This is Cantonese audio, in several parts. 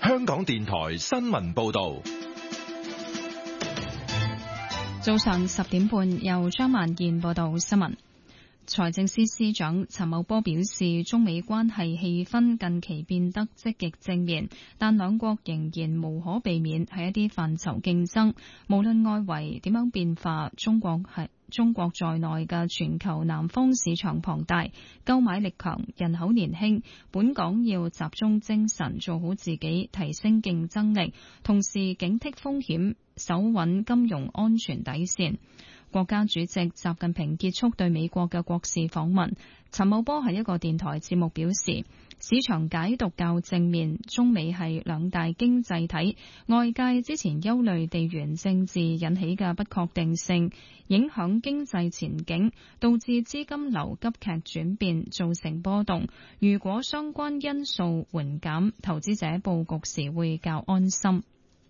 香港電台新聞報道。 早上10點半，由張萬燕報道新聞。財政司司長陳茂波表示，中美關係氣氛近期變得積極正面，但兩國仍然無可避免喺一啲範疇競爭。無論外圍點樣變化，中國在內嘅全球南方市場龐大，購買力強，人口年輕，本港要集中精神做好自己，提升競爭力，同時警惕風險，守穩金融安全底線。國家主席習近平結束對美國嘅國事訪問，陳茂波喺一個電台節目表示，市場解讀較正面，中美係兩大經濟體，外界之前憂慮地緣政治引起嘅不確定性，影響經濟前景，導致資金流急劇轉變，造成波動。如果相關因素緩減，投資者佈局時會較安心。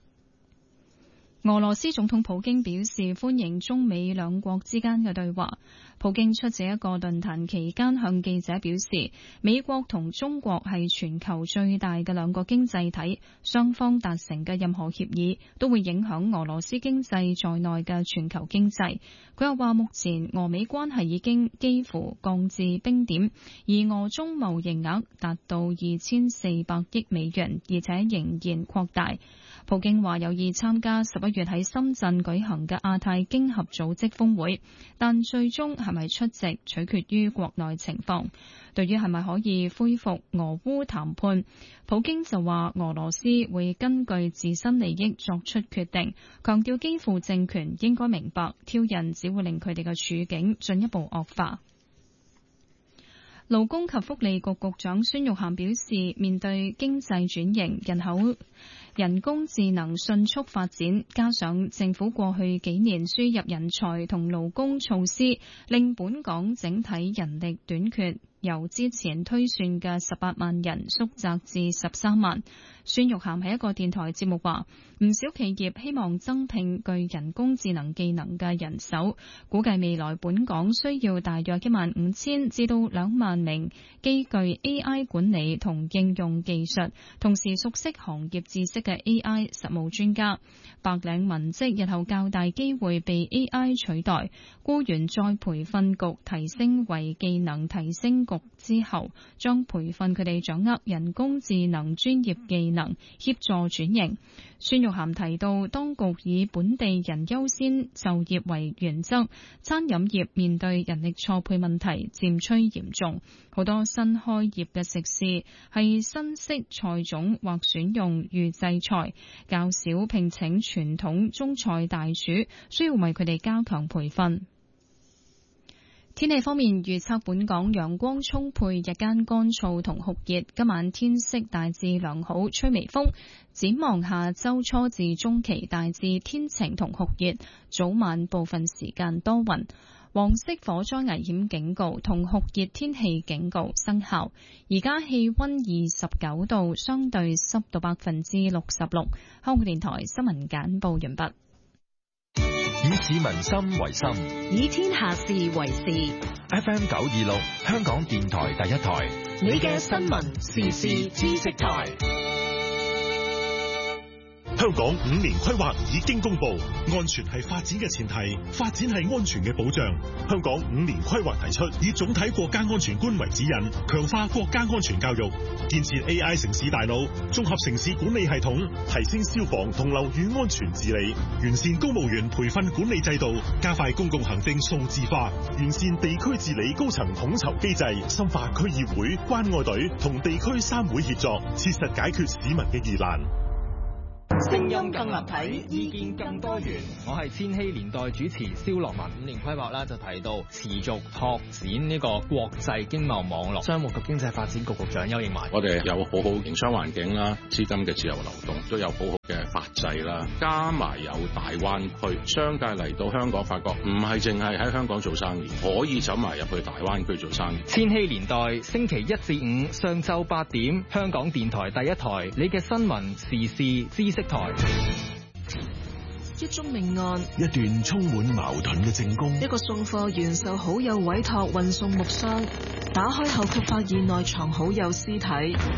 俄羅斯總統普京表示歡迎中美兩國之間嘅對話。普京出席一個論壇期間向記者表示，美國同中國係全球最大嘅兩個經濟體，雙方達成嘅任何協議都會影響俄羅斯經濟在內嘅全球經濟。佢又話，目前俄美關係已經幾乎降至冰點，而俄中貿易額達到2400億美元，而且仍然擴大。普京話有意參加11月喺深圳舉行嘅亞太經合組織峰會，但最終係咪出席取決於國內情況。對於係咪可以恢復俄烏談判，普京就話俄羅斯會根據自身利益作出決定，強調基輔政權應該明白挑釁只會令佢哋嘅處境進一步惡化。勞工及福利局局長孫玉菡表示，面對經濟轉型，人工智能迅速發展，加上政府過去幾年輸入人才同勞工措施，令本港整體人力短缺由之前推算嘅18萬人縮窄至13萬。孫玉菡喺一個電台節目話，唔少企業希望增聘具人工智能技能嘅人手，估計未來本港需要大約15000至到2萬名既具 AI 管理同應用技術，同時熟悉行業知識嘅 AI 實務專家。白領文職日後較大機會被 AI 取代，僱員再培訓局提升為技能提升局之後，將培訓佢哋掌握人工智能專業技能，協助轉型。孫玉菡提到，當局以本地人優先就業為原則，餐飲業面對人力錯配問題漸趨嚴重，好多新開業嘅食肆係新式菜種或選用預製菜，較少聘請傳統中菜大廚，需要為佢哋加強培訓。天氣方面預測，本港陽光充沛，日間乾燥同酷熱，今晚天色大致良好，吹微風。展望下周初至中期大致天晴同酷熱，早晚部分時間多雲。黃色火災危險警告同酷熱天氣警告生效。而家氣溫29度，相對濕度66%。香港電台新聞簡報完畢。 以市民心為心， 以天下事為事。 FM 926，香港電台第一台， 你嘅新聞時事知識台。 香港5年規劃已經公布，安全係發展嘅前提，發展係安全嘅保障。香港5年規劃提出，以總體國家安全觀為指引，強化國家安全教育，建設 AI 城市大腦，綜合城市管理系統，提升消防同樓宇安全治理，完善公務員培訓管理制度，加快公共行政數字化，完善地區治理高層統籌機制，深化區議會、關愛隊同地區3會協作，切實解決市民嘅疑難。 聲音更立體，意見更多元。我係千禧年代主持蕭樂文。5年規劃啦，就提到持續拓展呢個國際經貿網絡。商務及經濟發展局局長邱應華， 我哋有好好營商環境啦，資金嘅自由流動，都有好好嘅法制啦，加埋有大灣區，商界嚟到香港發覺唔係淨係喺香港做生意，可以走埋入去大灣區做生意。 千禧年代星期1至5上晝8點，香港電台第一台，你嘅新聞時事知識台。 一宗命案， 一段充滿矛盾嘅證供， 一個送貨員受好友委託運送木箱，打開後卻發現內藏好友屍體。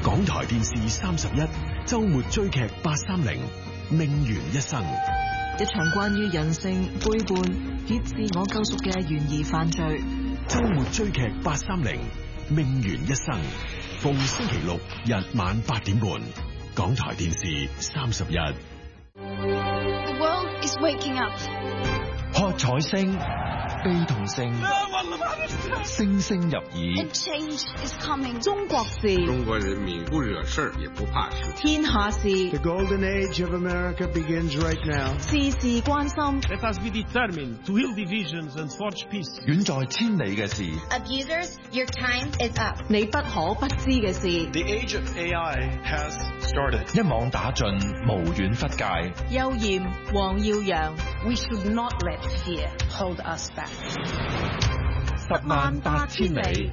港台電視31周末追劇830命懸一生， 一場關於人性背叛以自我救贖嘅懸疑犯罪。 周末追劇830命懸一生，逢星期六日晚8點半，港台電視31。 The world is waking up. 喝彩聲、悲痛聲，聲聲入耳。 A change is coming. 中國事， 中國人民不惹事也不怕事。 天下事， The golden age of America begins right now. 事事關心。 Let us be determined to heal divisions and forge peace. 遠在千里嘅事， Abusers, your time is up. 你不可不知嘅事。 The age of AI has started. 一網打盡，無遠弗屆。 邱艷、黃耀揚 We should not let fear hold us back. 108000里。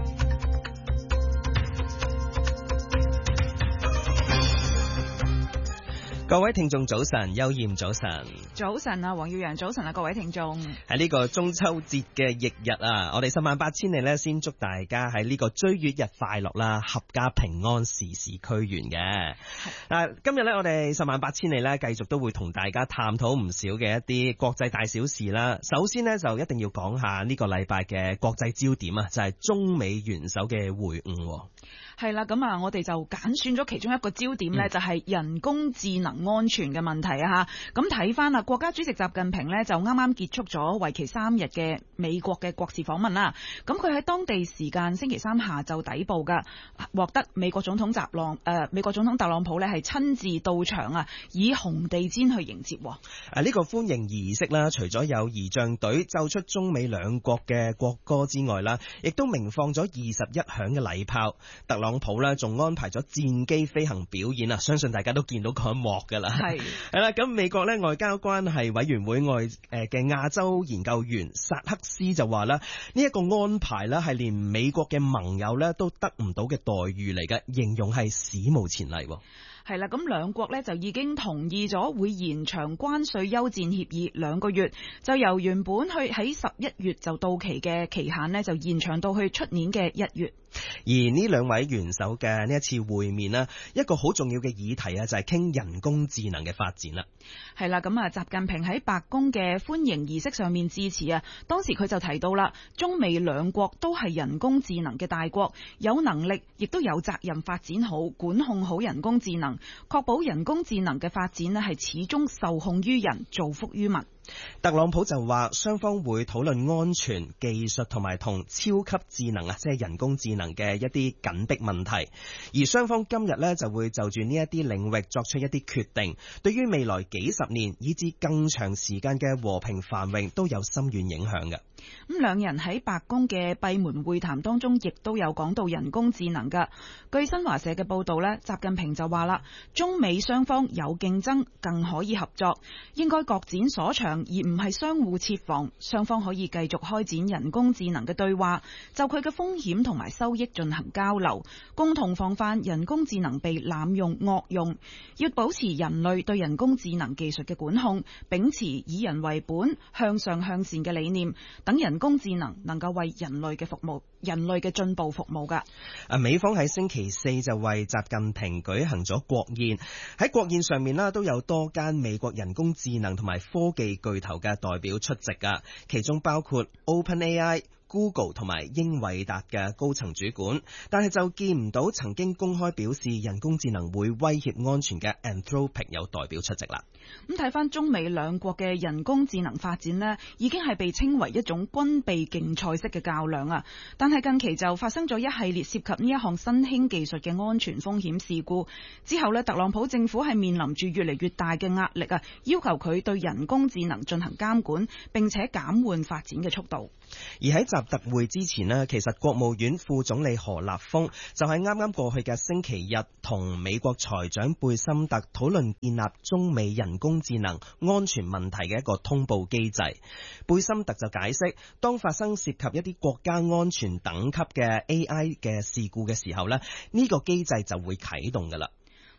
各位聽眾早晨，邱艷早晨。 早晨啊，黃耀揚早晨啊，各位聽眾。 喺呢個中秋節嘅翌日啊，我哋108000里咧，先祝大家喺呢個追月日快樂啦，合家平安，事事俱圓嘅。今日咧，我哋108000里咧，繼續都會同大家探討唔少嘅一啲國際大小事啦。首先呢，就一定要講下呢個禮拜嘅國際焦點啊，就係中美元首嘅會晤。 係啦，咁啊，我哋就揀選咗其中一個焦點呢，就係人工智能安全嘅問題啊吓。咁睇翻啊，國家主席習近平呢，就啱啱結束咗為期3日嘅美國嘅國事訪問啦。咁佢喺當地時間星期三下晝抵埗噶，獲得美國總統特朗普呢係親自到場啊，以紅地毯去迎接。 呢個歡迎儀式啦，除咗有儀仗隊奏出中美兩國嘅國歌之外啦，亦都鳴放咗21響嘅禮炮。特朗普呢仲安排咗戰機飛行表演啊，相信大家都見到嗰一幕噶啦。係啦，咁美國呢外交關係委員會嘅亞洲研究員薩克斯就話啦，呢一個安排呢係連美國嘅盟友呢都得唔到嘅待遇嚟嘅，形容係史無前例。 係啦，咁兩國呢就已經同意咗會延長關稅休戰協議2個月，就由原本喺11月就到期嘅期限呢，就延長到去出年嘅1月。 而呢兩位元首嘅呢一次會面呢，一個好重要嘅議題啊，就係傾人工智能嘅發展啦。 係啦，咁啊，習近平喺白宮嘅歡迎儀式上面致辭啊，當時佢就提到啦，中美兩國都係人工智能嘅大國，有能力亦都有責任發展好、管控好人工智能，確保人工智能嘅發展呢係始終受控於人，造福於民。 特朗普就話雙方會討論安全、技術同埋同超級智能啊，即係人工智能嘅一啲緊迫問題。而雙方今日呢就會就住呢一啲領域作出一啲決定，對於未來幾十年以至更長時間嘅和平繁榮都有深遠影響嘅。 咁兩人喺白宮嘅閉門會談當中，亦都有講到人工智能㗎。據新華社嘅報道呢，習近平就話啦，中美雙方有競爭，更可以合作，應該各展所長，而唔係相互設防。雙方可以繼續開展人工智能嘅對話，就佢嘅風險同埋收益進行交流，共同防範人工智能被濫用惡用。要保持人類對人工智能技術嘅管控，秉持以人為本、向上向善嘅理念，等人工智能能夠為人類嘅服務、人類嘅進步服務㗎。 美方喺星期4就為習近平舉行咗國宴，喺國宴上面都有多間美國人工智能同埋科技巨頭嘅代表出席㗎，其中包括 OpenAI、Google 同埋英偉達嘅高層主管，但係就見唔到曾經公開表示人工智能會威脅安全嘅 Anthropic 有代表出席啦。 咁睇翻中美兩國嘅人工智能發展呢，已經係被稱為一種軍備競賽式嘅較量啊！但係近期就發生咗一系列涉及呢一項新興技術嘅安全風險事故之後呢，特朗普政府係面臨住越嚟越大嘅壓力啊，要求佢對人工智能進行監管，並且減緩發展嘅速度。 而喺習特會之前呢，其實國務院副總理何立峰就喺啱啱過去嘅星期日同美國財長貝森特討論建立中美人工智能安全問題嘅一個通報機制。貝森特就解釋，當發生涉及一啲國家安全等級嘅 AI 嘅事故嘅時候呢，呢個機制就會啟動㗎啦。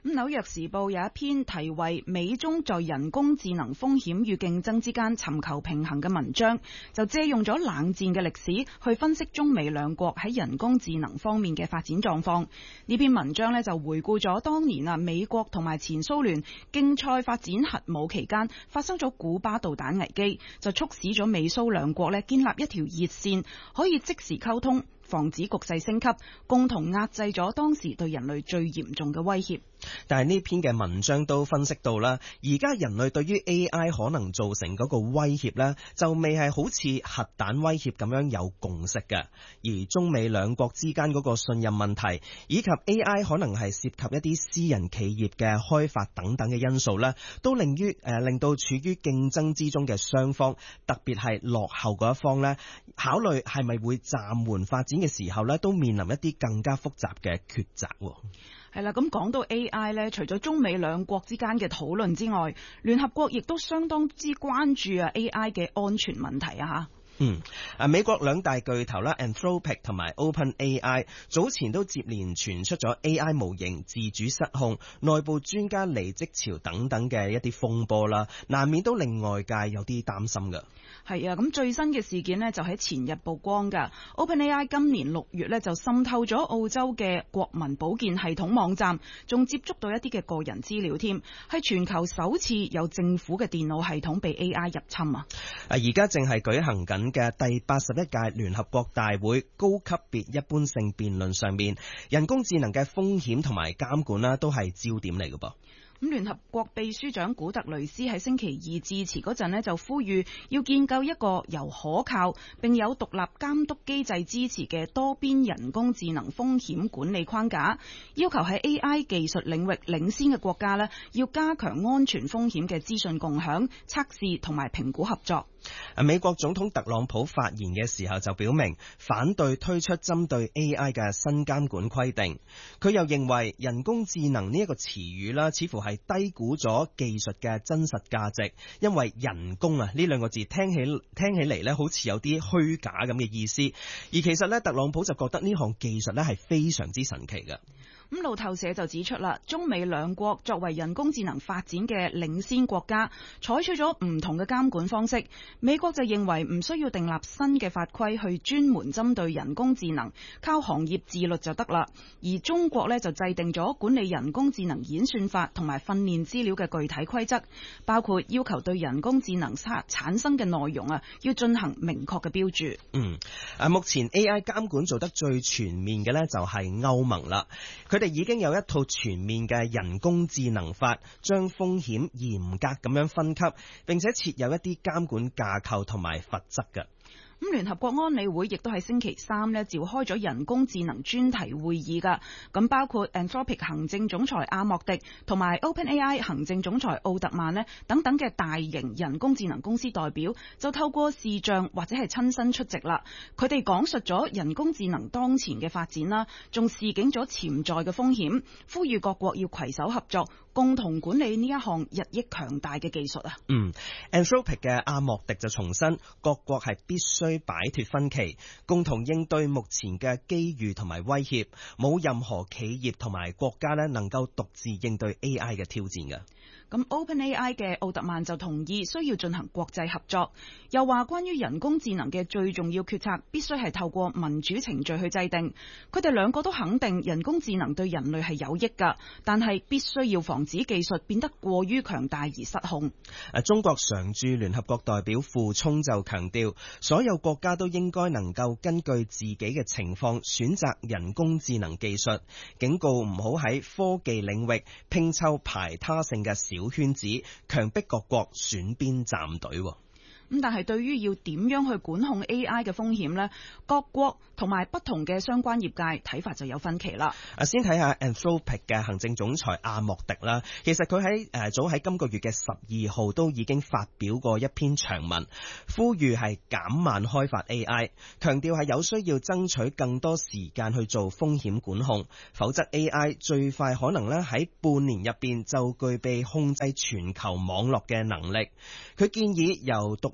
紐約時報有一篇題為美中在人工智能風險與競爭之間尋求平衡嘅文章，就借用咗冷戰嘅歷史去分析中美兩國喺人工智能方面嘅發展狀況。呢篇文章呢，就回顧咗當年美國同埋前蘇聯競賽發展核武期間發生咗古巴導彈危機，就促使咗美蘇兩國建立一條熱線，可以即時溝通，防止局勢升級，共同壓制咗當時對人類最嚴重嘅威脅。 但係呢篇嘅文章都分析到啦，而家人類對於 AI 可能造成嗰個威脅呢，就未係好似核彈威脅咁樣有共識嘅。而中美兩國之間嗰個信任問題，以及 AI 可能係涉及一啲私人企業嘅開發等等嘅因素呢，都令到處於競爭之中嘅雙方，特別係落後嗰一方呢，考慮係咪會暫緩發展嘅時候呢，都面臨一啲更加複雜嘅抉擇。 係啦，咁講到 AI 呢，除咗中美兩國之間嘅討論之外，聯合國亦都相當之關注AI 嘅安全問題啊吓。 美國兩大巨頭啦 Anthropic 同埋 OpenAI 早前都接連傳出咗 AI 模型自主失控、內部專家離職潮等等嘅一啲風波啦，難免都令外界有啲擔心㗎。 係啊，咁最新嘅事件呢，就喺前日曝光㗎。OpenAI 今年6月呢，就滲透咗澳洲嘅國民保健系統網站，仲接觸到一啲嘅個人資料添，係全球首次有政府嘅電腦系統被 AI 入侵啊！ 而家正係舉行緊嘅第81屆聯合國大會高級別一般性辯論上面，人工智能嘅風險同埋監管啦，都係焦點嚟嘅噃。 咁聯合國秘書長古特雷斯喺星期二致辭嗰陣呢，就呼籲要建構一個由可靠並有獨立監督機制支持嘅多邊人工智能風險管理框架，要求喺 AI 技術領域領先嘅國家呢，要加強安全風險嘅資訊共享、測試同埋評估合作。 美國總統特朗普發言嘅時候就表明反對推出針對 AI 嘅新監管規定。佢又認為人工智能呢一個詞語啦，似乎係低估咗技術嘅真實價值，因為人工呢兩個字聽起嚟呢好似有啲虛假咁嘅意思。而其實呢，特朗普就覺得呢項技術呢係非常之神奇嘅。 咁路透社就指出啦，中美兩國作為人工智能發展嘅領先國家，採取咗唔同嘅監管方式。美國就認為唔需要訂立新嘅法規去專門針對人工智能，靠行業自律就得啦。而中國呢，就制定咗管理人工智能演算法同埋訓練資料嘅具體規則，包括要求對人工智能產生嘅內容要進行明確嘅標註。 目前 AI 監管做得最全面嘅呢，就係歐盟啦。佢哋已經有一套全面嘅人工智能法，將風險嚴格咁樣分級，並且設有一啲監管架構同埋罰則嘅。 咁聯合國安理會亦都喺星期三呢召開咗人工智能專題會議㗎，咁包括 Anthropic 行政總裁阿莫迪同埋 OpenAI 行政總裁奧特曼呢等等嘅大型人工智能公司代表就透過視像或者係親身出席啦。佢哋講述咗人工智能當前嘅發展啦，仲示警咗潛在嘅風險，呼籲各國要攜手合作，共同管理呢一項日益強大嘅技術啊。 Anthropic 嘅阿莫迪就重申，各國係必須擺脫分歧，共同應對目前嘅機遇同埋威脅，冇任何企業同埋國家呢能夠獨自應對 AI 嘅挑戰嘅。 咁 OpenAI 嘅奧特曼就同意需要進行國際合作，又話關於人工智能嘅最重要決策必須係透過民主程序去制定。佢哋兩個都肯定人工智能對人類係有益㗎，但係必須要防止技術變得過於強大而失控。 中國常駐聯合國代表傅聰就強調，所有國家都應該能夠根據自己嘅情況選擇人工智能技術，警告唔好喺科技領域拼湊排他性嘅小圈子，強迫各國選邊站隊。 咁但係對於要點樣去管控 AI 嘅風險呢？各國同埋不同嘅相關業界睇法就有分歧啦。 先睇下 Anthropic 嘅行政總裁阿莫迪啦，其實佢喺早喺今個月嘅12號都已經發表過一篇長文，呼籲係減慢開發 AI， 強調係有需要爭取更多時間去做風險管控，否則 AI 最快可能喺半年入邊就具備控制全球網絡嘅能力。佢建議由獨立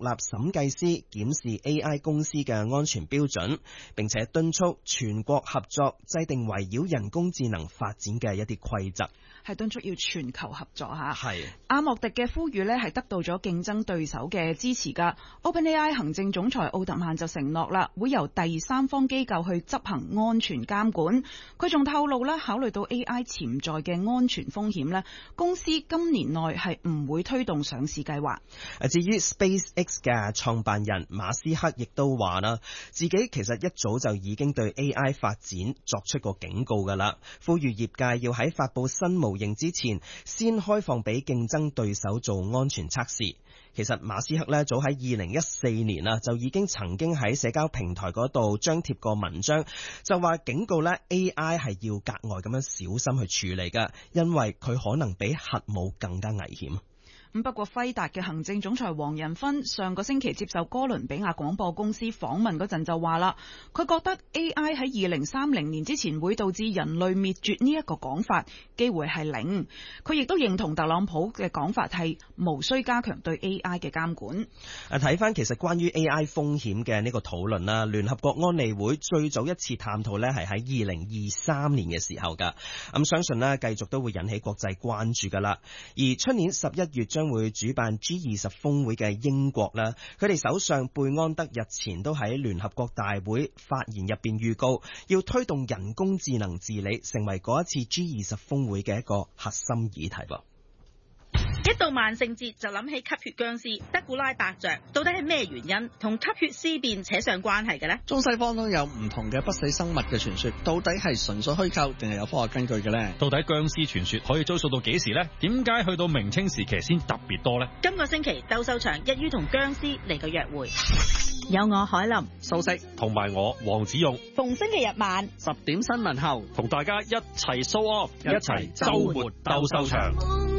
審計師檢視 AI 公司嘅安全標準，並且敦促全國合作制定圍繞人工智能發展嘅一啲規則。 係敦促要全球合作嚇。 係阿莫迪嘅呼籲呢係得到咗競爭對手嘅支持㗎。OpenAI 行政總裁奧特曼就承諾啦，會由第三方機構去執行安全監管。佢仲透露啦，考慮到 AI 潛在嘅安全風險呢，公司今年內係唔會推動上市計劃。 至於 SpaceX 嘅創辦人馬斯克亦都話啦，自己其實一早就已經對 AI 發展作出過警告㗎啦，呼籲業界要喺發佈新模型之前先開放俾競爭對手做安全測試。其實馬斯克呢，早喺2014年啊就已經曾經喺社交平台嗰度張貼過文章，就話警告呢 AI 係要格外咁樣小心去處理㗎，因為佢可能比核武更加危險。 不過輝達嘅行政總裁黃仁勳上個星期接受哥倫比亞廣播公司訪問嗰陣就話啦，佢覺得 AI 喺2030年之前會導致人類滅絕呢一個講法機會係零。佢亦都認同特朗普嘅講法係無需加強對 AI 嘅監管。 睇翻其實關於 AI 風險嘅呢個討論啦，聯合國安理會最早一次探討呢係喺2023年嘅時候㗎。相信呢繼續都會引起國際關注㗎啦。而出年11月將會主辦 G20 峰會嘅英國啦，佢哋首相貝安德日前都喺聯合國大會發言入邊預告，要推動人工智能治理成為嗰一次 G20 峰會嘅一個核心議題噃。 一到萬聖節就諗起吸血僵屍德古拉伯爵，到底係咩原因同吸血屍變扯上關係嘅呢？ 中西方都有唔同嘅不死生物嘅傳說，到底係純粹虛構定係有科學根據嘅呢？ 到底僵屍傳說可以追溯到幾時呢？點解去到明清時期先特別多呢？ 今個星期鬥獸場一於同僵屍嚟個約會，有我海林、 素食同埋我黃子勇， 逢星期日晚 10點新聞後， 同大家一齊 show off， 一齊週末鬥獸場。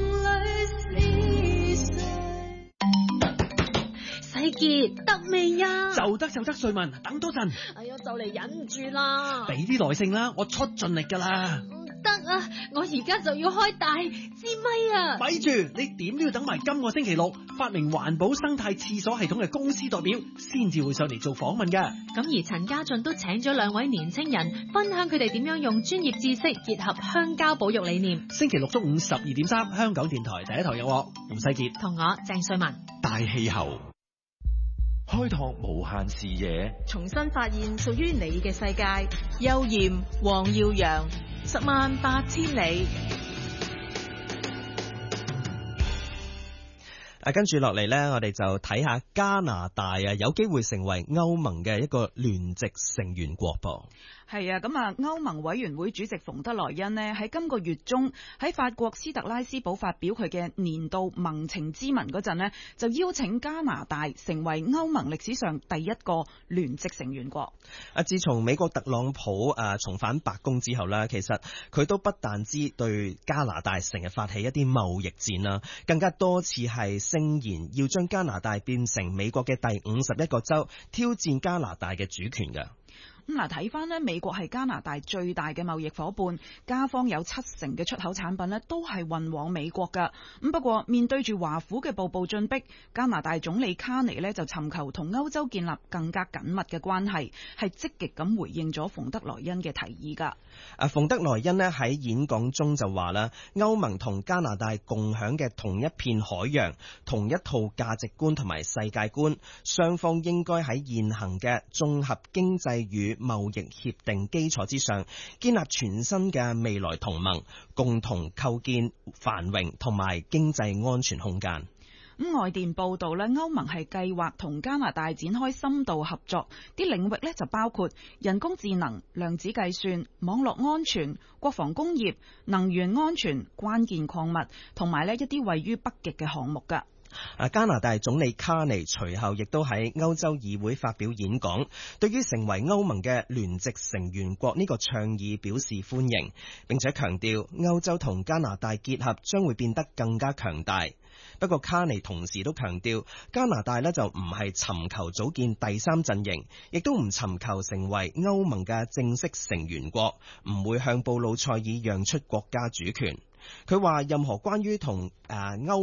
世傑得未呀？ 就得，瑞文，等多陣。 哎呀，就嚟忍唔住啦！ 俾啲耐性啦，我出盡力噶啦。 唔得啊，我而家就要開大支咪啊！ 咪住，你點都要等埋今個星期六，發明環保生態廁所系統嘅公司代表先至會上嚟做訪問噶。 咁而陳家俊都請咗2位年青人分享佢哋點樣用專業知識結合鄉郊保育理念。 星期六中午12點3，香港電台第一台有我吳世傑同我鄭瑞文。 大氣候，開拓無限視野， 重新發現屬於你嘅世界。邱艷、黃耀揚，108000里。 跟住落嚟呢，我哋就睇下加拿大有機會成為歐盟嘅一個聯席成員國噃。 係啊，咁歐盟委員會主席馮德萊恩呢喺今個月中喺法國斯特拉斯堡發表佢嘅年度盟情咨文嗰陣呢，就邀請加拿大成為歐盟歷史上第一個聯席成員國。 自從美國特朗普重返白宮之後呢，其實佢都不但止對加拿大成日發起一啲貿易戰啦，更加多次係聲言要將加拿大變成美國嘅第51個州，挑戰加拿大嘅主權㗎。 咁睇翻呢，美國係加拿大最大嘅貿易夥伴，加方有70%嘅出口產品呢都係運往美國噶。咁不過面對住華府嘅步步進逼，加拿大總理卡尼呢就尋求同歐洲建立更加緊密嘅關係，係積極咁回應咗馮德萊恩嘅提議噶。 馮德萊恩呢喺演講中就話啦，歐盟同加拿大共享嘅同一片海洋，同一套價值觀同埋世界觀，雙方應該喺現行嘅綜合經濟與貿易協定基礎之上，建立全新嘅未來同盟，共同構建繁榮同埋經濟安全空間。 外電報道咧，歐盟係計劃同加拿大展開深度合作，啲領域咧就包括人工智能、量子計算、網絡安全、國防工業、能源安全、關鍵礦物，同埋咧一啲位於北極嘅項目噶。 加拿大總理卡尼隨後亦都喺歐洲議會發表演講，對於成為歐盟嘅聯席成員國呢個倡議表示歡迎，並且強調歐洲同加拿大結合將會變得更加強大。不過卡尼同時都強調，加拿大呢就唔係尋求組建第三陣營，亦都唔尋求成為歐盟嘅正式成員國，唔會向布魯塞爾讓出國家主權。佢話任何關於同歐